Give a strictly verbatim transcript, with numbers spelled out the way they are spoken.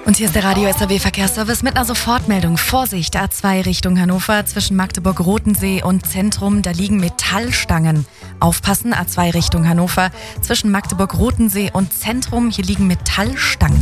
Und hier ist der Radio S R W Verkehrsservice mit einer Sofortmeldung. Vorsicht, A zwei Richtung Hannover zwischen Magdeburg-Rotensee und Zentrum, da liegen Metallstangen. Aufpassen, A zwei Richtung Hannover zwischen Magdeburg-Rotensee und Zentrum, hier liegen Metallstangen.